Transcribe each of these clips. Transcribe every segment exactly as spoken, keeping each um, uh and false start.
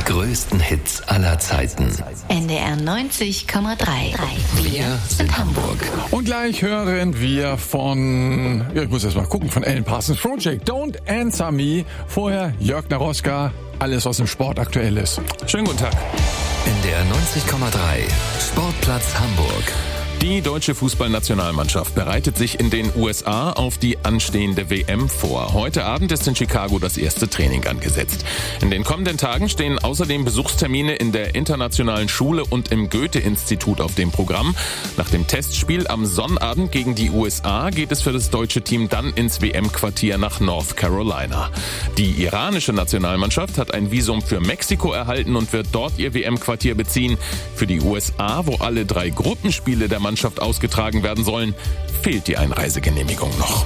größten Hits aller Zeiten. N D R neunzig Komma drei. Wir sind Hamburg. Und gleich hören wir von, ja, ich muss erst mal gucken, von Alan Parsons Project, Don't Answer Me. Vorher Jörg Naroska, alles was im Sport aktuell ist. Schönen guten Tag. N D R neunzig Komma drei, Sportplatz Hamburg. Die deutsche Fußballnationalmannschaft bereitet sich in den U S A auf die anstehende W M vor. Heute Abend ist in Chicago das erste Training angesetzt. In den kommenden Tagen stehen außerdem Besuchstermine in der Internationalen Schule und im Goethe-Institut auf dem Programm. Nach dem Testspiel am Sonnabend gegen die U S A geht es für das deutsche Team dann ins W M-Quartier nach North Carolina. Die iranische Nationalmannschaft hat ein Visum für Mexiko erhalten und wird dort ihr W M-Quartier beziehen. Für die U S A, wo alle drei Gruppenspiele der Mannschaft ausgetragen werden sollen, fehlt die Einreisegenehmigung noch.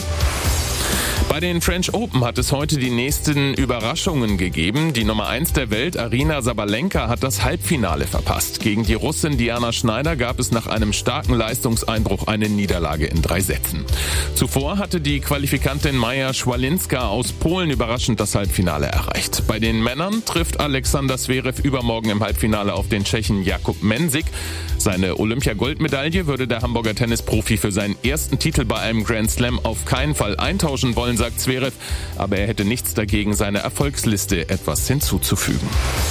Bei den French Open hat es heute die nächsten Überraschungen gegeben. Die Nummer eins der Welt, Aryna Sabalenka, hat das Halbfinale verpasst. Gegen die Russin Diana Schneider gab es nach einem starken Leistungseinbruch eine Niederlage in drei Sätzen. Zuvor hatte die Qualifikantin Maja Schwalinska aus Polen überraschend das Halbfinale erreicht. Bei den Männern trifft Alexander Zverev übermorgen im Halbfinale auf den Tschechen Jakub Mensik. Seine Olympia-Goldmedaille würde der Hamburger Tennisprofi für seinen ersten Titel bei einem Grand Slam auf keinen Fall eintauschen wollen, sagt Zverev, aber er hätte nichts dagegen, seiner Erfolgsliste etwas hinzuzufügen.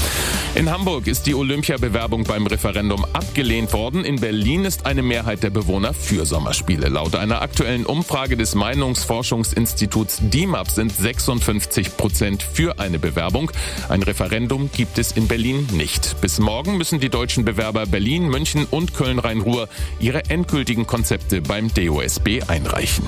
In Hamburg ist die Olympia-Bewerbung beim Referendum abgelehnt worden. In Berlin ist eine Mehrheit der Bewohner für Sommerspiele. Laut einer aktuellen Umfrage des Meinungsforschungsinstituts D I M A P sind sechsundfünfzig Prozent für eine Bewerbung. Ein Referendum gibt es in Berlin nicht. Bis morgen müssen die deutschen Bewerber Berlin, München und Köln-Rhein-Ruhr ihre endgültigen Konzepte beim D O S B einreichen.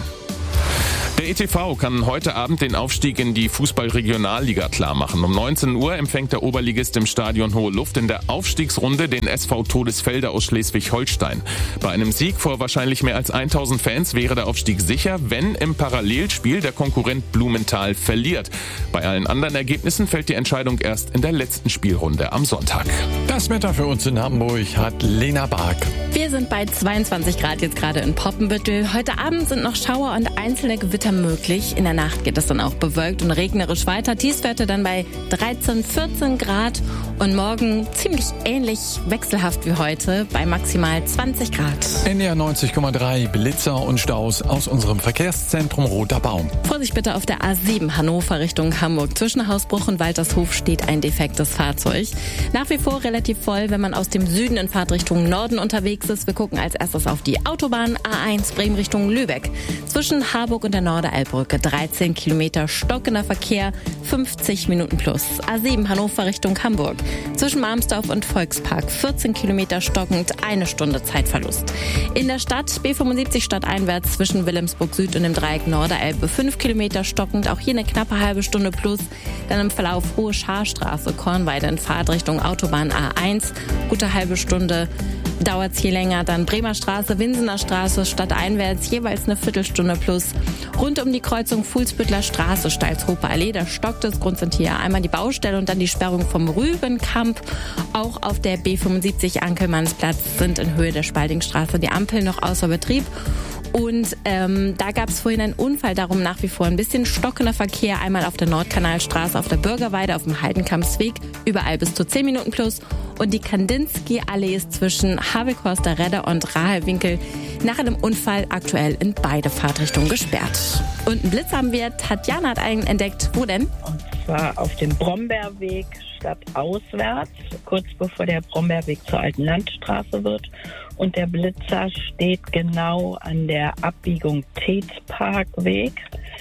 Der E T V kann heute Abend den Aufstieg in die Fußball-Regionalliga klarmachen. Um neunzehn Uhr empfängt der Oberligist im Stadion Hohe Luft in der Aufstiegsrunde den S V Todesfelde aus Schleswig-Holstein. Bei einem Sieg vor wahrscheinlich mehr als tausend Fans wäre der Aufstieg sicher, wenn im Parallelspiel der Konkurrent Blumenthal verliert. Bei allen anderen Ergebnissen fällt die Entscheidung erst in der letzten Spielrunde am Sonntag. Das Wetter für uns in Hamburg hat Lena Bark. Wir sind bei zweiundzwanzig Grad jetzt gerade in Poppenbüttel. Heute Abend sind noch Schauer und einzelne Gewitter möglich. In der Nacht geht es dann auch bewölkt und regnerisch weiter. Tiefstwerte dann bei dreizehn, vierzehn Grad und morgen ziemlich ähnlich wechselhaft wie heute bei maximal zwanzig Grad. N D R neunzig Komma drei, Blitzer und Staus aus unserem Verkehrszentrum Roter Baum. Vorsicht bitte auf der A sieben Hannover Richtung Hamburg. Zwischen Hausbruch und Waltershof steht ein defektes Fahrzeug. Nach wie vor relativ voll, wenn man aus dem Süden in Fahrtrichtung Norden unterwegs ist. Wir gucken als erstes auf die Autobahn A eins Bremen Richtung Lübeck. Zwischen Harburg und der Norderelbbrücke dreizehn Kilometer stockender Verkehr, fünfzig Minuten plus. A sieben Hannover Richtung Hamburg. Zwischen Marmsdorf und Volkspark vierzehn Kilometer stockend, eine Stunde Zeitverlust. In der Stadt B fünfundsiebzig stadteinwärts zwischen Wilhelmsburg Süd und dem Dreieck Norderelbe fünf Kilometer stockend, auch hier eine knappe halbe Stunde plus. Dann im Verlauf Hohe Scharstraße, Kornweide in Fahrtrichtung Autobahn A eins, gute halbe Stunde. Dauert es hier länger, dann Bremer Straße, Winsener Straße, stadteinwärts jeweils eine Viertelstunde plus. Rund um die Kreuzung Fuhlsbüttler Straße, Steilshofer Allee, da stockt es. Grund sind hier einmal die Baustelle und dann die Sperrung vom Rübenkamp. Auch auf der B fünfundsiebzig Ankelmannsplatz sind in Höhe der Spaldingstraße die Ampeln noch außer Betrieb. Und ähm, da gab es vorhin einen Unfall, darum nach wie vor ein bisschen stockender Verkehr. Einmal auf der Nordkanalstraße, auf der Bürgerweide, auf dem Heidenkampsweg, überall bis zu zehn Minuten plus. Und die Kandinsky-Allee ist zwischen Havelhorster Redder und Rahelwinkel nach einem Unfall aktuell in beide Fahrtrichtungen gesperrt. Und einen Blitz haben wir, Tatjana hat einen entdeckt. Wo denn? Und zwar auf dem Brombeerweg stadtauswärts, kurz bevor der Brombeerweg zur Alten Landstraße wird. Und der Blitzer steht genau an der Abbiegung Tätsparkweg,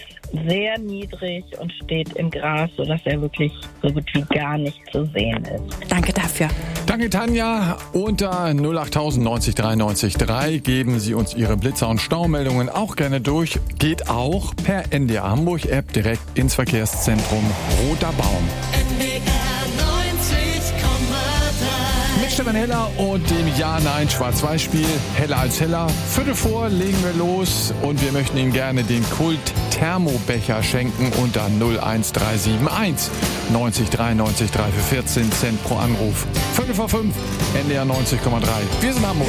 sehr niedrig und steht im Gras, sodass er wirklich so gut wie gar nicht zu sehen ist. Danke dafür. Danke, Tanja. Unter null acht tausend neunzig dreiundneunzig drei geben Sie uns Ihre Blitzer- und Staumeldungen auch gerne durch. Geht auch per N D R Hamburg App direkt ins Verkehrszentrum Roter Baum. Mit Stefan Heller und dem Ja-Nein-Schwarz-Weiß-Spiel Heller als Heller. Viertel vor legen wir los und wir möchten Ihnen gerne den Kult-Thermobecher schenken unter null eins drei sieben eins neunzig dreiundneunzig drei für vierzehn Cent pro Anruf. Viertel vor fünf, N D R neunzig Komma drei. Wir sind Hamburg.